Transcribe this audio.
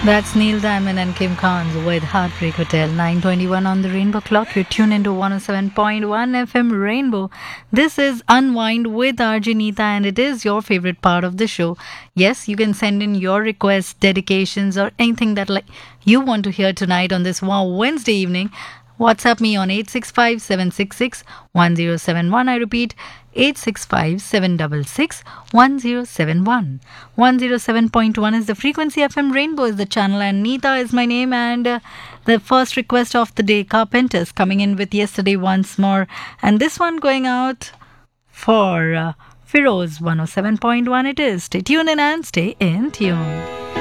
That's Neil Diamond and Kim Carnes with Heartbreak Hotel. 9:21 on the Rainbow Clock. You tune into 107.1 FM Rainbow. This is Unwind with RJ Neeta, and it is your favorite part of the show. Yes, you can send in your requests, dedications, or anything that you want to hear tonight on this Wednesday evening. WhatsApp me on 865 766 1071. I repeat, 865 766 1071. 107.1 is the frequency. FM Rainbow is the channel, and Neeta is my name. And the first request of the day, Carpenters, coming in with Yesterday Once More. And this one going out for Feroz. 107.1 it is. Stay tuned in and stay in tune.